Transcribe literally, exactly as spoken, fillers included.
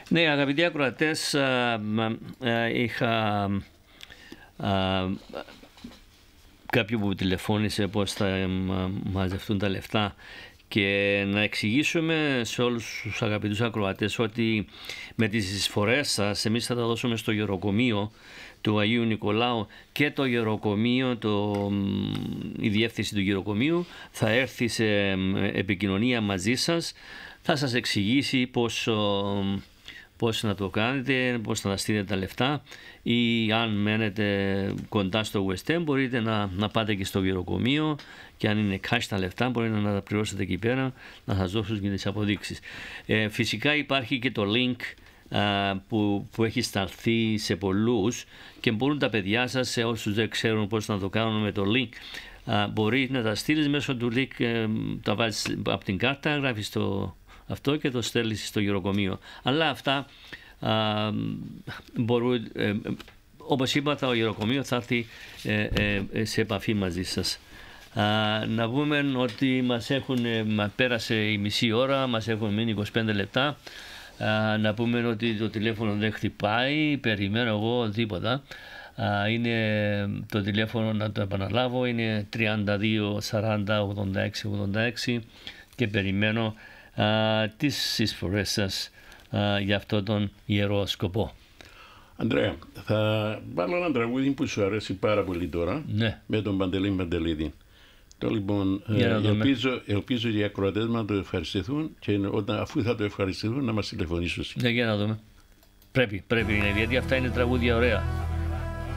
Ναι, αγαπητοί ακροατές, είχα κάποιον που τηλεφώνησε πώς θα μαζευτούν τα λεφτά και να εξηγήσουμε σε όλους τους αγαπητούς ακροατές ότι με τις εισφορές σας εμείς θα τα δώσουμε στο γεροκομείο του Αγίου Νικολάου και το γεροκομείο, το, η διεύθυνση του γεροκομείου θα έρθει σε επικοινωνία μαζί σας, θα σας εξηγήσει πώς, πώς να το κάνετε, πώς θα στείλετε τα λεφτά, ή αν μένετε κοντά στο West End μπορείτε να, να πάτε και στο γεροκομείο και αν είναι cash τα λεφτά μπορείτε να τα πληρώσετε εκεί πέρα, να σας δώσουν και τις αποδείξεις. Ε, φυσικά υπάρχει και το link Που, που έχει σταλθεί σε πολλούς και μπορούν τα παιδιά σας, σε όσους δεν ξέρουν πώς να το κάνουν με το link, μπορεί να τα στείλεις μέσω του link, τα βάζεις από την κάρτα, γράφεις το αυτό και το στέλνεις στο γεροκομείο. Αλλά αυτά α, μπορούν, ε, όπως είπα, το γεροκομείο θα έρθει ε, ε, σε επαφή μαζί σας. Α, να πούμε ότι μας έχουν, μα πέρασε η μισή ώρα, μας έχουν μείνει είκοσι πέντε λεπτά. Uh, να πούμε ότι το τηλέφωνο δεν χτυπάει, περιμένω εγώ τίποτα. Uh, είναι το τηλέφωνο, να το επαναλάβω, είναι τριάντα δύο σαράντα ογδόντα έξι ογδόντα έξι και περιμένω uh, τις εισφορές σας uh, για αυτόν τον ιερό σκοπό. Αντρέα, θα βάλω ένα τραγούδι που σου αρέσει πάρα πολύ τώρα, ναι, με τον Παντελή Παντελίδη. Το, λοιπόν, ελπίζω, ελπίζω οι ακροατές μας να το ευχαριστηθούν και όταν, αφού θα το ευχαριστηθούν να μας τηλεφωνήσουν. Ναι, για να δούμε. Πρέπει, πρέπει είναι, γιατί αυτά είναι τραγούδια ωραία.